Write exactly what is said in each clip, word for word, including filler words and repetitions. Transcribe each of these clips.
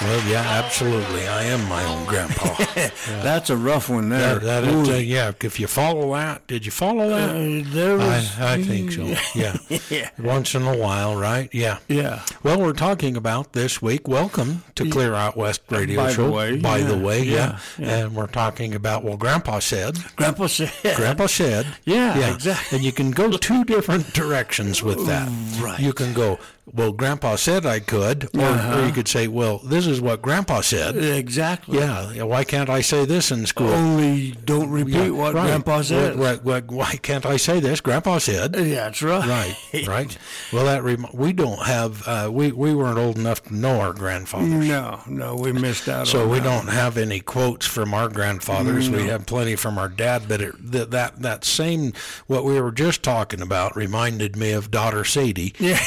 Well, yeah, absolutely. I am my own grandpa. Yeah. That's a rough one there. That, that, uh, yeah, if you follow that, did you follow that? Uh, there was, I, I think so, yeah. yeah. Once in a while, right? Yeah. Yeah. Well, we're talking about this week. Welcome to Clear Out West Radio By Show. The way, By yeah. the way, yeah. Yeah, yeah. And we're talking about, well, Grandpa said. Grandpa said. Grandpa said. Yeah, yeah, exactly. And you can go two different directions with that. Right. You can go, well, Grandpa said I could, or, Uh-huh. or you could say, well, this is what Grandpa said. Exactly. Yeah, why can't I say this in school? Only don't repeat Yeah, what right. Grandpa said. Right, right, why can't I say this? Grandpa said. Yeah, that's right. Right, right. Well, that rem- we don't have, uh, we, we weren't old enough to know our grandfathers. No, no, we missed out So on we that. don't have any quotes from our grandfathers. We have plenty from our dad, but it, th- that that same, what we were just talking about reminded me of daughter Sadie. Yeah.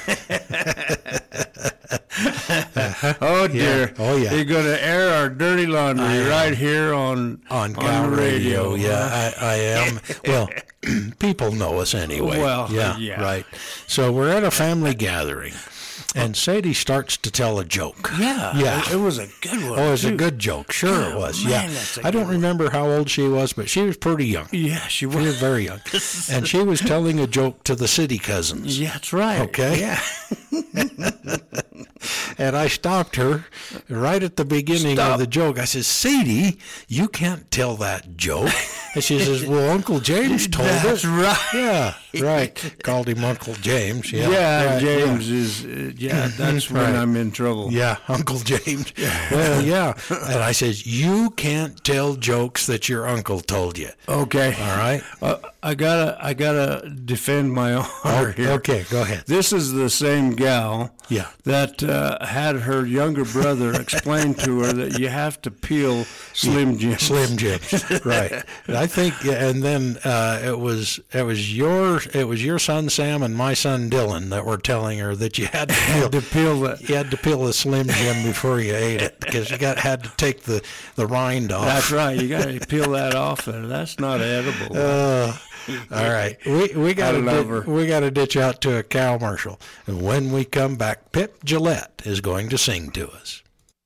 Oh dear! Yeah. Oh, yeah. You're going to air our dirty laundry I right here on On Cal the Radio, radio. yeah, I, I am. Well, people know us anyway. Well, yeah, yeah. right. So we're at a family gathering, and Sadie starts to tell a joke. Yeah, Yeah. It, it was a good one. Oh, it was a too. good joke. Sure it Oh, was. man, yeah. that's a I don't good one. remember how old she was, but she was pretty young. Yeah, she She was was. very young. And she was telling a joke to the city cousins. Yeah, that's right. Okay. Yeah. And I stopped her right at the beginning Stop. of the joke. I said, Sadie, you can't tell that joke. And she says, well, Uncle James told That's it. right. Yeah, right. Called him Uncle James. Yeah, Yeah, right, James is. Uh, yeah, that's when Right. I'm in trouble. Yeah, Uncle James. Well, yeah. And I says, you can't tell jokes that your uncle told you. Okay. All right? Uh, I gotta, I gotta defend my honor here. Okay, go ahead. This is the same gal Yeah. that uh, had her younger brother explain to her that you have to peel Slim Jim. Slim Jims, right? I think, yeah, and then uh, it was it was your it was your son Sam and my son Dylan that were telling her that you had to peel, Had to peel that. you had to peel the Slim Jim before you ate it because you got had to take the, the rind off. That's right. You got to peel that off there. That's not edible. Uh, all right, we we got to love di- her. we got to ditch out to a commercial, and when we come back, Pip Gillette is going to sing to us.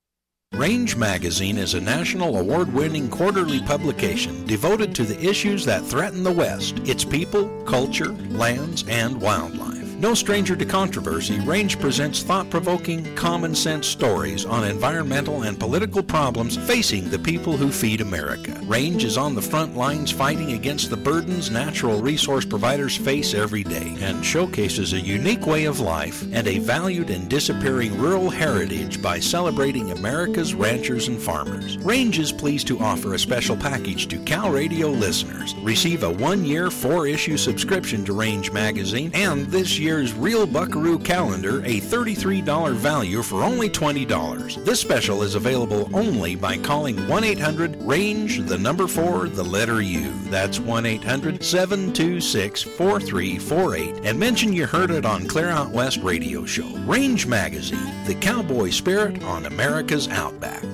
Range Magazine is a national award-winning quarterly publication devoted to the issues that threaten the West, its people, culture, lands, and wildlife. No stranger to controversy, Range presents thought-provoking, common-sense stories on environmental and political problems facing the people who feed America. Range is on the front lines fighting against the burdens natural resource providers face every day and showcases a unique way of life and a valued and disappearing rural heritage by celebrating America's ranchers and farmers. Range is pleased to offer a special package to Cal Radio listeners. Receive a one-year, four-issue subscription to Range Magazine and this year's Real Buckaroo Calendar, a thirty-three dollars value for only twenty dollars. This special is available only by calling one eight hundred range, the number four, the letter U. That's one eight hundred seven two six four three four eight and mention you heard it on Clear Out West Radio Show. Range Magazine, the cowboy spirit on America's Outback.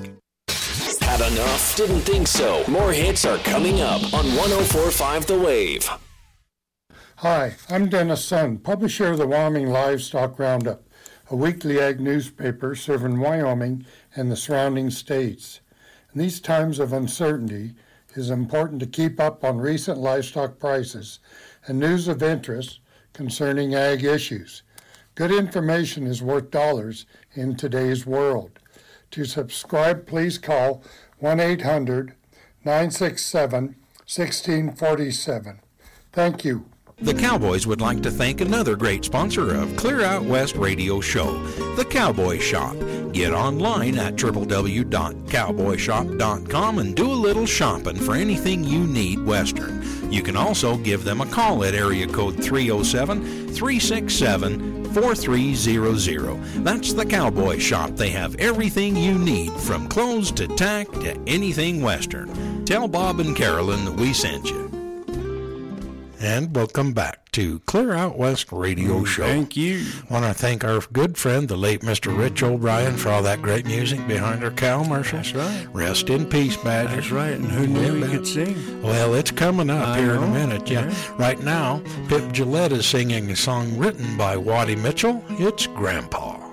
Had enough? Didn't think so. More hits are coming up on one oh four point five The Wave. Hi, I'm Dennis Sun, publisher of the Wyoming Livestock Roundup, a weekly ag newspaper serving Wyoming and the surrounding states. In these times of uncertainty, it is important to keep up on recent livestock prices and news of interest concerning ag issues. Good information is worth dollars in today's world. To subscribe, please call one eight hundred nine six seven one six four seven. Thank you. The Cowboys would like to thank another great sponsor of Clear Out West Radio Show, The Cowboy Shop. Get online at w w w dot cowboy shop dot com and do a little shopping for anything you need Western. You can also give them a call at area code three oh seven, three six seven, four three zero zero. That's The Cowboy Shop. They have everything you need, from clothes to tack to anything Western. Tell Bob and Carolyn that we sent you. And welcome back to Clear Out West Radio Show. Thank you. Want to thank our good friend, the late Mister Rich O'Brien, for all that great music behind our cow commercials. That's right. Rest in peace, Badger. That's right. And who knew he could sing? Well, it's coming up I here in a know. minute. Yeah. Yeah. Right now, Pip Gillette is singing a song written by Waddy Mitchell. It's Grandpa.